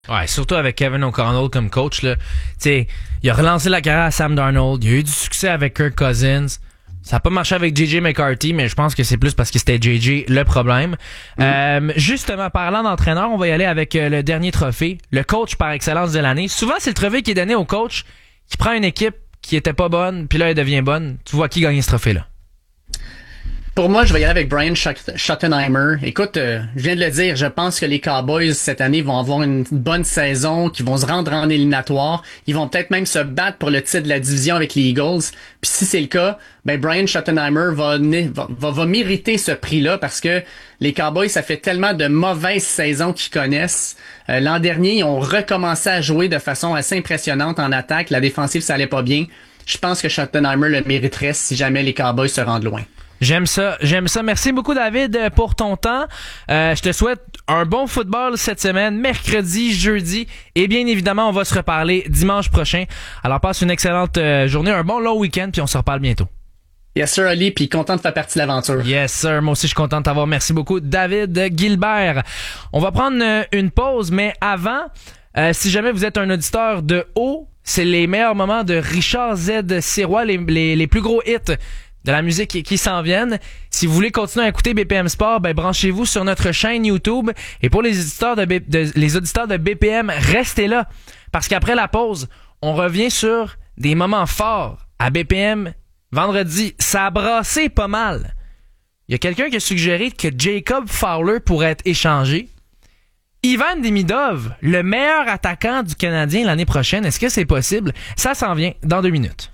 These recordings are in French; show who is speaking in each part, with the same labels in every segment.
Speaker 1: Ouais, surtout avec Kevin O'Connell comme coach, là. T'sais, il a relancé la carrière à Sam Darnold. Il a eu du succès avec Kirk Cousins. Ça n'a pas marché avec J.J. McCarthy, mais je pense que c'est plus parce que c'était J.J. le problème. Justement, parlant d'entraîneur, on va y aller avec le dernier trophée. Le coach par excellence de l'année. Souvent, c'est le trophée qui est donné au coach qui prend une équipe qui était pas bonne, puis là, elle devient bonne. Tu vois qui gagne ce trophée-là?
Speaker 2: Pour moi, je vais y aller avec Brian Schottenheimer. Écoute, je viens de le dire, je pense que les Cowboys, cette année, vont avoir une bonne saison, qu'ils vont se rendre en éliminatoire. Ils vont peut-être même se battre pour le titre de la division avec les Eagles. Puis si c'est le cas, ben Brian Schottenheimer va mériter ce prix-là parce que les Cowboys, ça fait tellement de mauvaises saisons qu'ils connaissent. L'an dernier, ils ont recommencé à jouer de façon assez impressionnante en attaque. La défensive, ça allait pas bien. Je pense que Schottenheimer le mériterait si jamais les Cowboys se rendent loin.
Speaker 1: J'aime ça. Merci beaucoup, David, pour ton temps. Je te souhaite un bon football cette semaine, mercredi, jeudi, et bien évidemment, on va se reparler dimanche prochain. Alors, passe une excellente journée, un bon long week-end, puis on se reparle bientôt.
Speaker 2: Yes, sir, Ali, puis content de faire partie de l'aventure.
Speaker 1: Yes, sir. Moi aussi, je suis content de t'avoir. Merci beaucoup, David Gilbert. On va prendre une pause, mais avant, si jamais vous êtes un auditeur de haut, c'est les meilleurs moments de Richard Z. Sirois, les plus gros hits de la musique qui s'en viennent. Si vous voulez continuer à écouter BPM Sport, ben branchez-vous sur notre chaîne YouTube. Et pour les auditeurs de BPM, restez là. Parce qu'après la pause, on revient sur des moments forts à BPM. Vendredi, ça a brassé pas mal. Il y a quelqu'un qui a suggéré que Jacob Fowler pourrait être échangé. Ivan Demidov, le meilleur attaquant du Canadien l'année prochaine, est-ce que c'est possible? Ça s'en vient dans 2 minutes.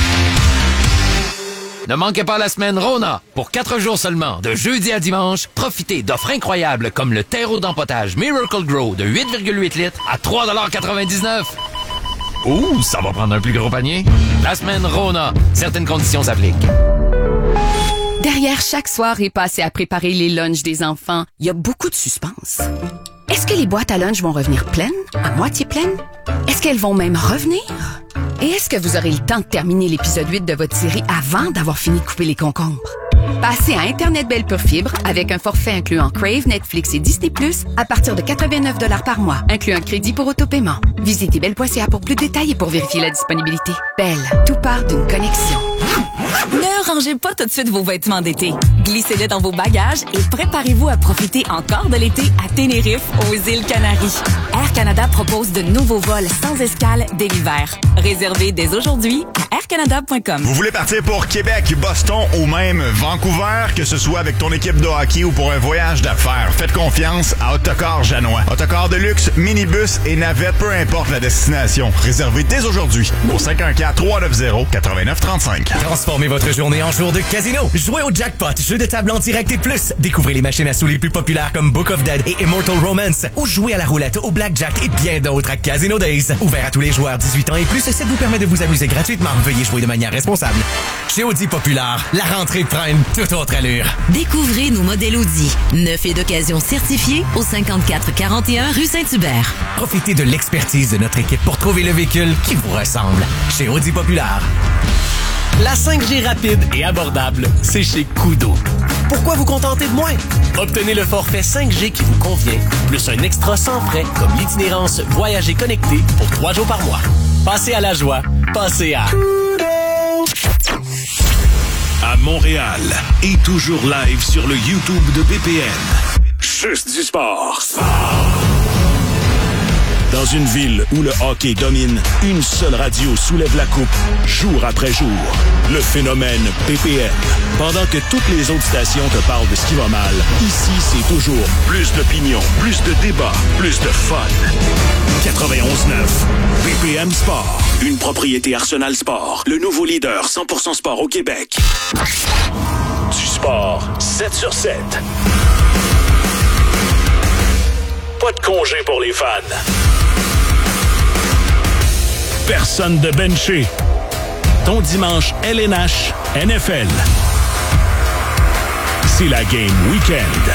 Speaker 3: Ne manquez pas la semaine Rona. Pour 4 jours seulement, de jeudi à dimanche, profitez d'offres incroyables comme le terreau d'empotage Miracle Grow de 8,8 litres à 3,99 $. Ouh, ça va prendre un plus gros panier. La semaine Rona. Certaines conditions s'appliquent.
Speaker 4: Derrière chaque soirée passée à préparer les lunchs des enfants, il y a beaucoup de suspense. Est-ce que les boîtes à lunch vont revenir pleines? À moitié pleines? Est-ce qu'elles vont même revenir? Et est-ce que vous aurez le temps de terminer l'épisode 8 de votre série avant d'avoir fini de couper les concombres? Passez à Internet Belle Pure Fibre avec un forfait incluant Crave, Netflix et Disney+, à partir de 89 $ par mois, inclut un crédit pour autopaiement. Visitez belle.ca pour plus de détails et pour vérifier la disponibilité. Belle, tout part d'une connexion.
Speaker 5: Ne rangez pas tout de suite vos vêtements d'été. Glissez-les dans vos bagages et préparez-vous à profiter encore de l'été à Tenerife, aux îles Canaries. Air Canada propose de nouveaux vols sans escale dès l'hiver. Réservez dès aujourd'hui à aircanada.com.
Speaker 6: Vous voulez partir pour Québec, Boston ou même Vancouver, que ce soit avec ton équipe de hockey ou pour un voyage d'affaires, faites confiance à Autocar Janois. Autocar de luxe, minibus et navette, peu importe la destination. Réservez dès aujourd'hui au 514-390-8935.
Speaker 7: Transformez votre journée en jour de casino. Jouez au jackpot, jeu de table en direct et plus. Découvrez les machines à sous les plus populaires comme Book of Dead et Immortal Romance. Ou jouez à la roulette, au blackjack et bien d'autres à Casino Days. Ouvert à tous les joueurs 18 ans et plus, ça vous permet de vous amuser gratuitement. Veuillez jouer de manière responsable. Chez Audi Populaire, la rentrée prend une toute autre allure.
Speaker 8: Découvrez nos modèles Audi, neufs et d'occasion certifiés au 5441 rue Saint-Hubert.
Speaker 7: Profitez de l'expertise de notre équipe pour trouver le véhicule qui vous ressemble. Chez Audi Populaire.
Speaker 9: La 5G rapide et abordable, c'est chez Koodo. Pourquoi vous contenter de moins? Obtenez le forfait 5G qui vous convient, plus un extra sans frais comme l'itinérance Voyager connecté pour 3 jours par mois. Passez à la joie, passez à Koodo.
Speaker 10: À Montréal et toujours live sur le YouTube de BPM. Juste du sport. Dans une ville où le hockey domine, une seule radio soulève la coupe, jour après jour. Le phénomène BPM. Pendant que toutes les autres stations te parlent de ce qui va mal, ici, c'est toujours plus d'opinion, plus de débats, plus de fun. 91.9. BPM Sport. Une propriété Arsenal Sport. Le nouveau leader 100% sport au Québec. Du sport 7 sur 7. Pas de congé pour les fans. Personne de benché. Ton dimanche LNH NFL. C'est la game week-end.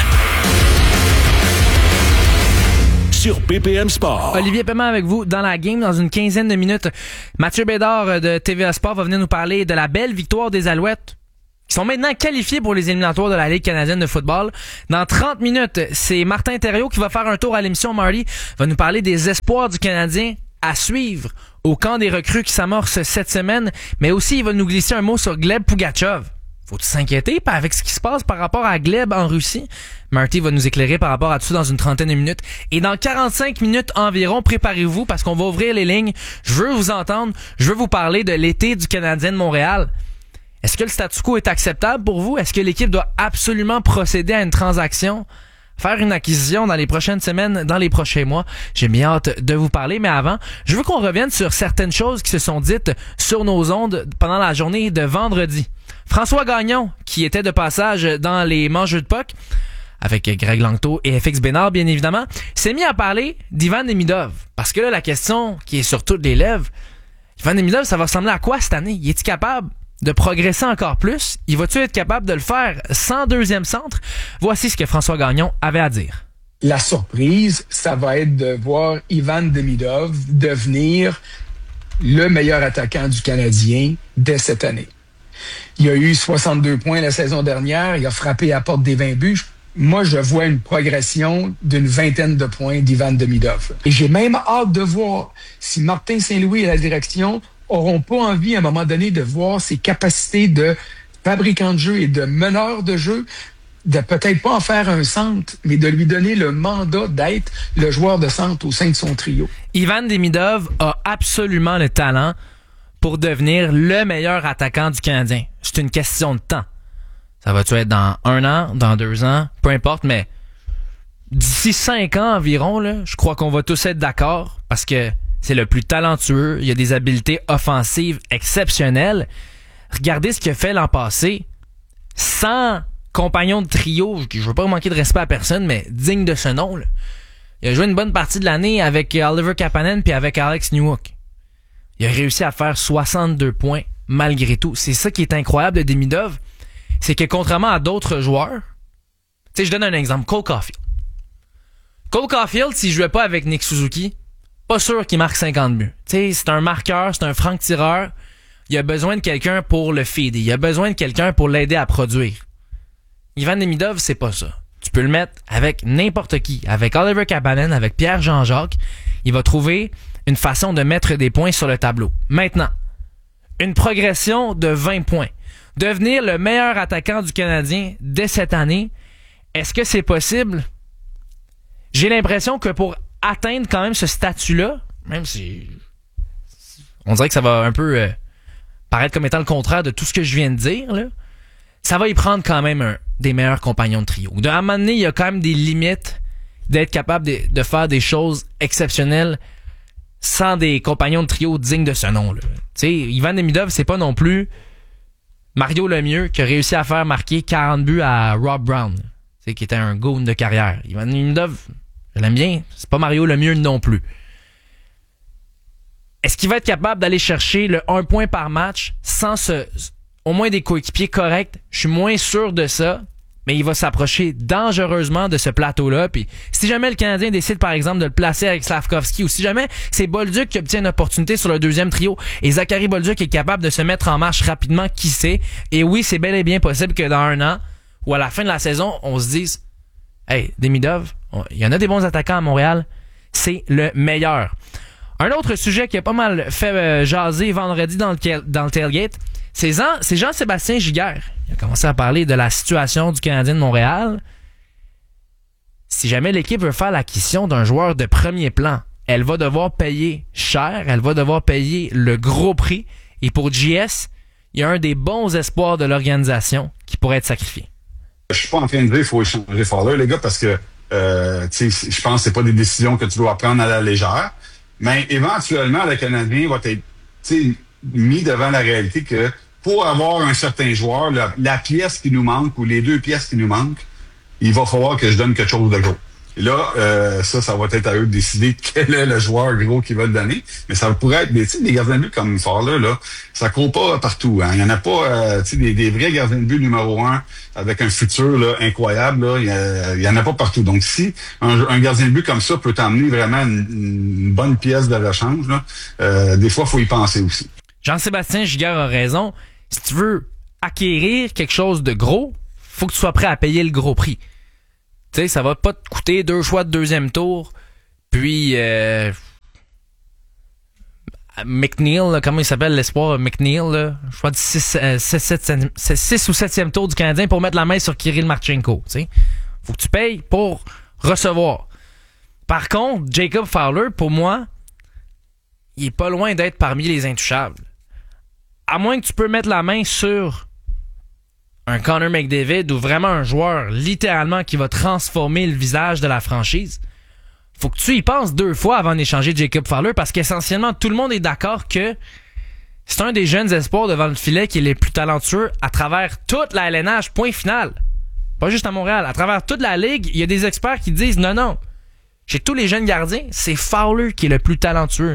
Speaker 10: Sur BPM Sport.
Speaker 1: Olivier Paiement avec vous dans la game dans une quinzaine de minutes. Mathieu Bédard de TVA Sport va venir nous parler de la belle victoire des Alouettes qui sont maintenant qualifiés pour les éliminatoires de la Ligue canadienne de football. Dans 30 minutes, c'est Martin Thériault qui va faire un tour à l'émission. Marty va nous parler des espoirs du Canadien à suivre au camp des recrues qui s'amorce cette semaine, mais aussi il va nous glisser un mot sur Gleb Pugachev. Faut-tu s'inquiéter avec ce qui se passe par rapport à Gleb en Russie? Marty va nous éclairer par rapport à tout ça dans une trentaine de minutes. Et dans 45 minutes environ, préparez-vous parce qu'on va ouvrir les lignes. Je veux vous entendre. Je veux vous parler de l'été du Canadien de Montréal. Est-ce que le statu quo est acceptable pour vous? Est-ce que l'équipe doit absolument procéder à une transaction? Faire une acquisition dans les prochaines semaines, dans les prochains mois? J'ai bien hâte de vous parler. Mais avant, je veux qu'on revienne sur certaines choses qui se sont dites sur nos ondes pendant la journée de vendredi. François Gagnon, qui était de passage dans les mangeux de puck, avec Greg Langto et FX Bénard, bien évidemment, s'est mis à parler d'Ivan Demidov. Parce que là, la question qui est sur toutes les lèvres, Ivan Demidov, ça va ressembler à quoi cette année? Est-il capable de progresser encore plus? Il va-tu être capable de le faire sans deuxième centre? Voici ce que François Gagnon avait à dire.
Speaker 11: La surprise, ça va être de voir Ivan Demidov devenir le meilleur attaquant du Canadien dès cette année. Il a eu 62 points la saison dernière. Il a frappé à la porte des 20 buts. Moi, je vois une progression d'une 20aine de points d'Ivan Demidov. Et j'ai même hâte de voir si Martin Saint-Louis et la direction auront pas envie, à un moment donné, de voir ses capacités de fabricant de jeu et de meneur de jeu, de peut-être pas en faire un centre, mais de lui donner le mandat d'être le joueur de centre au sein de son trio.
Speaker 1: Ivan Demidov a absolument le talent pour devenir le meilleur attaquant du Canadien. C'est une question de temps. Ça va-tu être dans 1 an, dans 2 ans, peu importe, mais d'ici 5 ans environ, là, je crois qu'on va tous être d'accord parce que c'est le plus talentueux, il a des habiletés offensives exceptionnelles. Regardez ce qu'il a fait l'an passé, sans compagnon de trio, je veux pas manquer de respect à personne, mais digne de ce nom, là. Il a joué une bonne partie de l'année avec Oliver Kapanen puis avec Alex Newhook. Il a réussi à faire 62 points malgré tout. C'est ça qui est incroyable de Demidov, c'est que contrairement à d'autres joueurs, tu sais, je donne un exemple, Cole Caulfield. Cole Caulfield, s'il jouait pas avec Nick Suzuki, pas sûr qu'il marque 50 buts. Tu sais, c'est un marqueur, c'est un franc-tireur. Il a besoin de quelqu'un pour le feeder. Il a besoin de quelqu'un pour l'aider à produire. Ivan Demidov, c'est pas ça. Tu peux le mettre avec n'importe qui, avec Oliver Kapanen, avec Pierre Jean-Jacques. Il va trouver une façon de mettre des points sur le tableau. Maintenant, une progression de 20 points. Devenir le meilleur attaquant du Canadien dès cette année, est-ce que c'est possible? J'ai l'impression que pour atteindre quand même ce statut-là, même si on dirait que ça va un peu paraître comme étant le contraire de tout ce que je viens de dire, là, ça va y prendre quand même des meilleurs compagnons de trio. À un moment donné, il y a quand même des limites d'être capable de faire des choses exceptionnelles sans des compagnons de trio dignes de ce nom-là. Tu sais, Ivan Demidov, c'est pas non plus Mario Lemieux qui a réussi à faire marquer 40 buts à Rob Brown, tu sais, qui était un goon de carrière. Ivan Demidov, je l'aime bien, c'est pas Mario Lemieux non plus. Est-ce qu'il va être capable d'aller chercher le 1 point par match sans au moins des coéquipiers corrects? Je suis moins sûr de ça, mais il va s'approcher dangereusement de ce plateau-là. Puis si jamais le Canadien décide, par exemple, de le placer avec Slavkovski, ou si jamais c'est Bolduc qui obtient une opportunité sur le deuxième trio et Zachary Bolduc est capable de se mettre en marche rapidement, qui sait? Et oui, c'est bel et bien possible que dans 1 an, ou à la fin de la saison, on se dise « Hey, Demidov, il y en a des bons attaquants à Montréal, c'est le meilleur. » Un autre sujet qui a pas mal fait jaser vendredi dans le tailgate, c'est Jean-Sébastien Giguère. Il a commencé à parler de la situation du Canadien de Montréal. Si jamais l'équipe veut faire l'acquisition d'un joueur de premier plan, elle va devoir payer cher, elle va devoir payer le gros prix. Et pour JS, il y a un des bons espoirs de l'organisation qui pourrait être sacrifié.
Speaker 12: Je suis pas en train de dire qu'il faut échanger Fowler, les gars, parce que je pense que c'est pas des décisions que tu dois prendre à la légère. Mais éventuellement, le Canadien va être mis devant la réalité que pour avoir un certain joueur, la pièce qui nous manque ou les 2 pièces qui nous manquent, il va falloir que je donne quelque chose de gros. Et là, ça va être à eux de décider quel est le joueur gros qu'ils veulent donner. Mais ça pourrait être des gardiens de but comme Fowler, là, ça court pas partout. Hein. Il y en a pas des vrais gardiens de but numéro 1 avec un futur là, incroyable. Là, il y en a pas partout. Donc si un gardien de but comme ça peut t'emmener vraiment une bonne pièce de rechange, là, des fois, il faut y penser aussi.
Speaker 1: Jean-Sébastien Giguère a raison. Si tu veux acquérir quelque chose de gros, faut que tu sois prêt à payer le gros prix. Tu sais, ça va pas te coûter 2 choix de deuxième tour, puis McNeil, là, comment il s'appelle l'espoir McNeil, là, choix de 6 ou 7e tour du Canadien pour mettre la main sur Kirill Marchenko. Tu sais, faut que tu payes pour recevoir. Par contre, Jacob Fowler, pour moi, il est pas loin d'être parmi les intouchables. À moins que tu peux mettre la main sur un Connor McDavid ou vraiment un joueur littéralement qui va transformer le visage de la franchise, faut que tu y penses 2 fois avant d'échanger Jacob Fowler parce qu'essentiellement tout le monde est d'accord que c'est un des jeunes espoirs devant le filet qui est les plus talentueux à travers toute la LNH, point final. Pas juste à Montréal, à travers toute la ligue, il y a des experts qui disent non, chez tous les jeunes gardiens, c'est Fowler qui est le plus talentueux.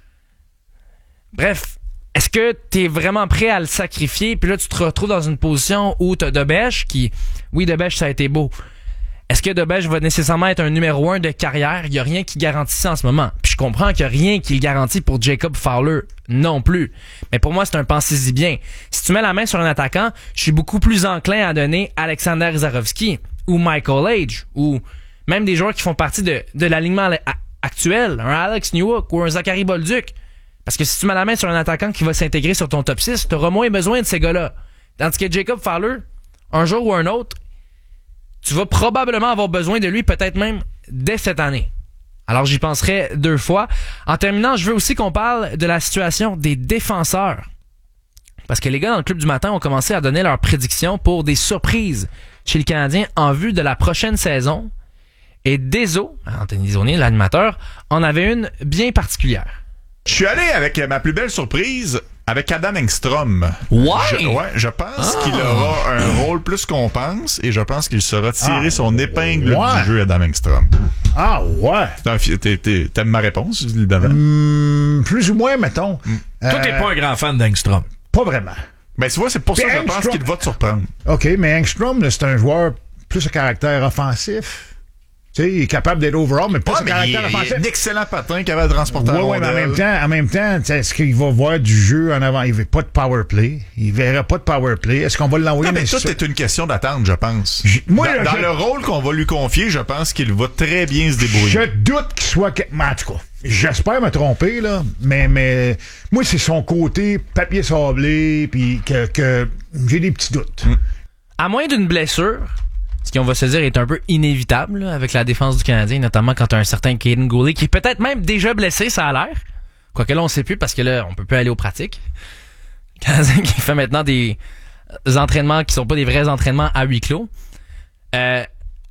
Speaker 1: Bref, est-ce que t'es vraiment prêt à le sacrifier? Puis là, tu te retrouves dans une position où t'as Debèche qui... Oui, Debèche, ça a été beau. Est-ce que Debèche va nécessairement être un numéro 1 de carrière? Il n'y a rien qui garantit ça en ce moment. Puis je comprends qu'il n'y a rien qui le garantit pour Jacob Fowler non plus. Mais pour moi, c'est un pensez-y bien. Si tu mets la main sur un attaquant, je suis beaucoup plus enclin à donner Alexander Zarovski ou Michael Age ou même des joueurs qui font partie de l'alignement actuel, un Alex Newhook ou un Zachary Bolduc. Parce que si tu mets la main sur un attaquant qui va s'intégrer sur ton top 6, tu auras moins besoin de ces gars-là. Tandis que Jacob Fowler, un jour ou un autre, tu vas probablement avoir besoin de lui, peut-être même dès cette année. Alors j'y penserai 2 fois. En terminant, je veux aussi qu'on parle de la situation des défenseurs. Parce que les gars dans le Club du Matin ont commencé à donner leurs prédictions pour des surprises chez le Canadien en vue de la prochaine saison. Et Deso, Anthony Desaulniers, l'animateur, en avait une bien particulière.
Speaker 6: Je suis allé avec ma plus belle surprise avec Adam Engstrom. Je pense qu'il aura un rôle plus qu'on pense et je pense qu'il saura tirer son épingle du jeu, Adam Engstrom.
Speaker 13: Ah ouais!
Speaker 6: T'aimes ma réponse, évidemment?
Speaker 13: Plus ou moins, mettons.
Speaker 14: Toi, t'es pas un grand fan d'Engstrom.
Speaker 13: Pas vraiment.
Speaker 6: Ben, tu vois, c'est pour ça que je pense qu'il va te surprendre.
Speaker 13: OK, mais Engstrom, là, c'est un joueur plus à caractère offensif. Tu sais, il est capable d'être overall, mais pas à caractère offensif.
Speaker 6: Il est un excellent patin capable de transporter la rondelle.
Speaker 13: Mais en même temps, est-ce qu'il va voir du jeu en avant? Il veut pas de power play. Il verra pas de power play. Est-ce qu'on va l'envoyer?
Speaker 6: Non, mais tout est une question d'attente, je pense. Dans le rôle qu'on va lui confier, je pense qu'il va très bien se débrouiller.
Speaker 13: Je doute qu'il soit... En tout cas, j'espère me tromper, là, mais moi, c'est son côté papier sablé, puis que j'ai des petits doutes.
Speaker 1: À moins d'une blessure... Ce qu'on va se dire est un peu inévitable là, avec la défense du Canadien, notamment quand t'as un certain Caden Goulet qui est peut-être même déjà blessé, ça a l'air. Quoique là, on sait plus parce que là, on peut plus aller aux pratiques. Le Canadien qui fait maintenant des entraînements qui sont pas des vrais entraînements à huis clos. À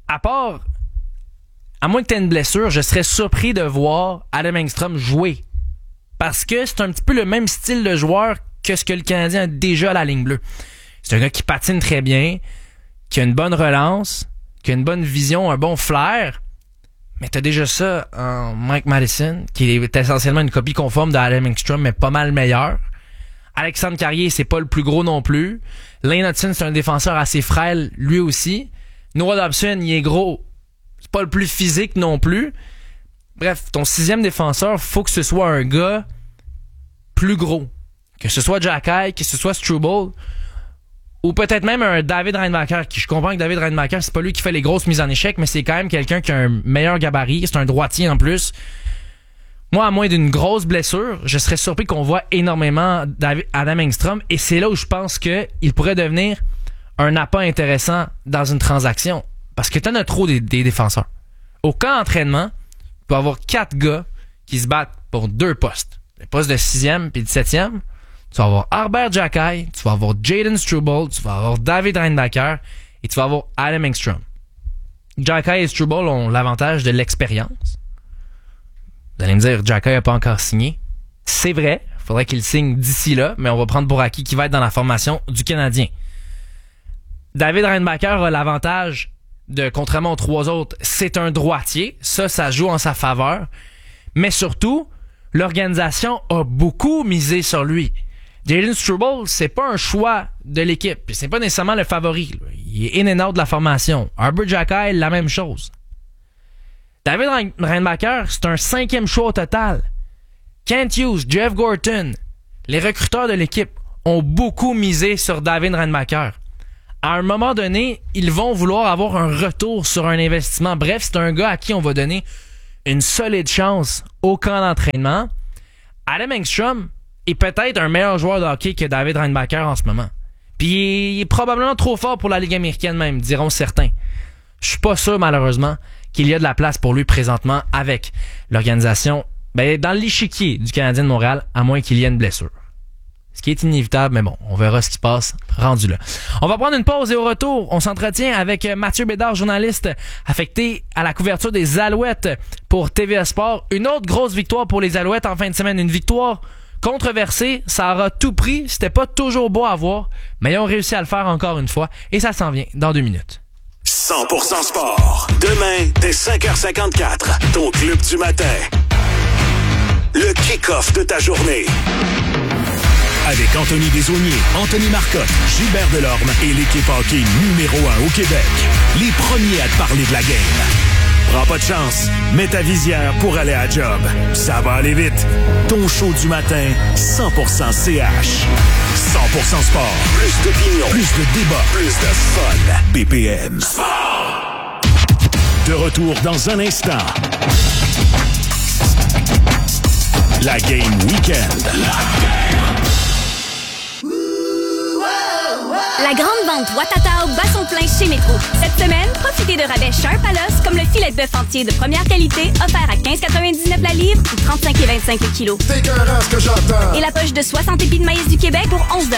Speaker 1: moins que t'aies une blessure, je serais surpris de voir Adam Engstrom jouer. Parce que c'est un petit peu le même style de joueur que ce que le Canadien a déjà à la ligne bleue. C'est un gars qui patine très bien, qui a une bonne relance, qui a une bonne vision, un bon flair, mais t'as déjà ça en Mike Madison, qui est essentiellement une copie conforme de Adam Engstrom, mais pas mal meilleur. Alexandre Carrier, c'est pas le plus gros non plus. Lane Hudson, c'est un défenseur assez frêle, lui aussi. Noah Dobson, il est gros, c'est pas le plus physique non plus. Bref, ton 6e défenseur, faut que ce soit un gars plus gros. Que ce soit Jacky, que ce soit Struble, ou peut-être même un David Reinbacher, qui je comprends que David Reinbacher, c'est pas lui qui fait les grosses mises en échec, mais c'est quand même quelqu'un qui a un meilleur gabarit, c'est un droitier en plus. Moi, à moins d'une grosse blessure, je serais surpris qu'on voit énormément Adam Engstrom, et c'est là où je pense qu'il pourrait devenir un appât intéressant dans une transaction. Parce que t'en as trop des défenseurs. Au camp d'entraînement, tu peux avoir 4 gars qui se battent pour 2 postes. Le poste de 6e puis de 7e. Tu vas avoir Herbert Jacky, tu vas avoir Jaden Struble, tu vas avoir David Reinbacher et tu vas avoir Adam Engstrom. Jacky et Struble ont l'avantage de l'expérience. Vous allez me dire, Jacky n'a pas encore signé. C'est vrai, il faudrait qu'il signe d'ici là, mais on va prendre pour acquis qui va être dans la formation du Canadien. David Reinbacher a l'avantage de, contrairement aux 3 autres, c'est un droitier. Ça joue en sa faveur. Mais surtout, l'organisation a beaucoup misé sur lui. Jaden Struble, c'est pas un choix de l'équipe. C'est pas nécessairement le favori. Il est in and out de la formation. Herbert Jacky, la même chose. David Reinbacher, c'est un 5e choix au total. Kent Hughes, Jeff Gorton, les recruteurs de l'équipe ont beaucoup misé sur David Reinbacher. À un moment donné, ils vont vouloir avoir un retour sur un investissement. Bref, c'est un gars à qui on va donner une solide chance au camp d'entraînement. Adam Engstrom est peut-être un meilleur joueur de hockey que David Reinbacher en ce moment. Puis il est probablement trop fort pour la Ligue américaine même, diront certains. Je suis pas sûr, malheureusement, qu'il y a de la place pour lui présentement avec l'organisation, dans l'échiquier du Canadien de Montréal, à moins qu'il y ait une blessure. Ce qui est inévitable, mais bon, on verra ce qui se passe rendu là. On va prendre une pause et au retour, on s'entretient avec Mathieu Bédard, journaliste affecté à la couverture des Alouettes pour TVA Sport. Une autre grosse victoire pour les Alouettes en fin de semaine. Une victoire controversée, ça aura tout pris. C'était pas toujours beau à voir, mais ils ont réussi à le faire encore une fois et ça s'en vient dans 2 minutes.
Speaker 10: 100% sport. Demain, dès 5h54, ton club du matin. Le kick-off de ta journée. Avec Anthony Desaulniers, Anthony Marcotte, Gilbert Delorme et l'équipe hockey numéro 1 au Québec. Les premiers à te parler de la game. Prends pas de chance, mets ta visière pour aller à la job. Ça va aller vite. Ton show du matin, 100% CH. 100% sport. Plus d'opinion, plus de débat, plus de fun. BPM. Sport. De retour dans un instant. La Game Weekend.
Speaker 15: La grande vente Watatao bat son plein chez Métro. Cette semaine, profitez de rabais Sharp à l'os comme le filet de bœuf entier de première qualité offert à 15,99 la livre ou 35,25 le kilo.
Speaker 16: C'est ce que j'entends.
Speaker 15: Et la poche de 60 épis de maïs du Québec pour 11 $.